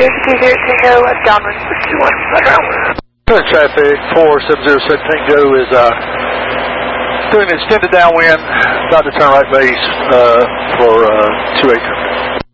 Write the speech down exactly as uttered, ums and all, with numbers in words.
two zero Tango, uh, downwind for two one, right around. Current traffic four seven zero seven Tango is uh, doing extended downwind, about to turn right base uh, for uh, two eight.